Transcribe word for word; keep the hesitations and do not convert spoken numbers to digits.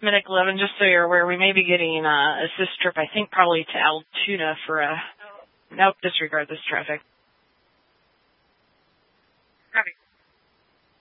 Medic eleven, just so you're aware, we may be getting uh, a assist trip, I think probably to Altoona for a... Nope, disregard this traffic.